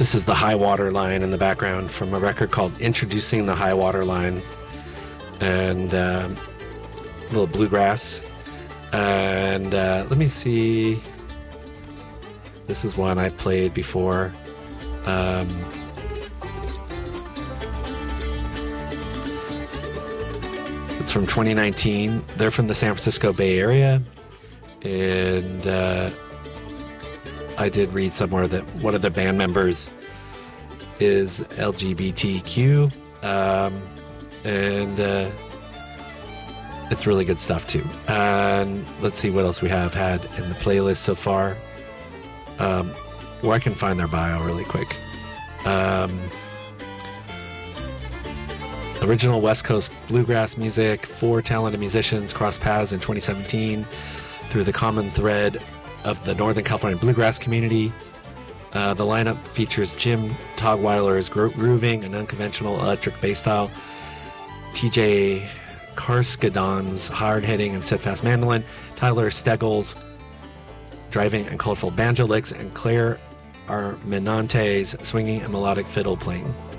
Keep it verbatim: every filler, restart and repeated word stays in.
This is the High Water Line in the background from a record called Introducing the High Water Line, and um, a little bluegrass. And uh, let me see. This is one I've played before. Um, it's from twenty nineteen. They're from the San Francisco Bay Area, and uh, I did read somewhere that one of the band members is L G B T Q, um, and uh, it's really good stuff too. And let's see what else we have had in the playlist so far. Um, where I can find their bio really quick. Um, original West Coast bluegrass music. Four talented musicians crossed paths in twenty seventeen through the common thread of the Northern California bluegrass community. Uh, the lineup features Jim Togweiler's gro- grooving and unconventional electric bass style, T J Karskadon's hard-hitting and steadfast mandolin, Tyler Steggles' driving and colorful banjo licks, and Claire Arminante's swinging and melodic fiddle playing.